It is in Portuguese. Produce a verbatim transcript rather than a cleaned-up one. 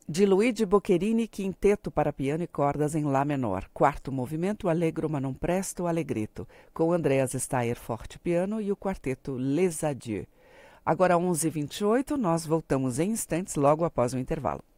de Luigi Boccherini, quinteto para piano e cordas em Lá menor. Quarto movimento, Allegro ma non presto, Allegretto, com Andreas Steyer, forte piano, e o quarteto Les Adieux. Agora onze e vinte e oito, nós voltamos em instantes, logo após o intervalo.